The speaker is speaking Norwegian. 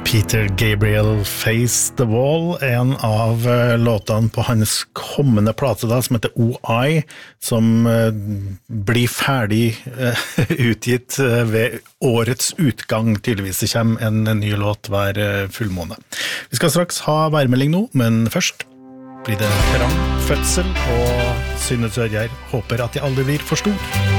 Peter Gabriel Face the Wall, en av låtene på hans kommende plate da, som heter OI, som blir ferdig utgitt ved årets utgang, tydeligvis det kommer en ny låt hver fullmåne. Vi skal straks ha værmelding nå, men først blir det trang fødsel, og Synne Sørgjerd håper at de aldri blir for stor.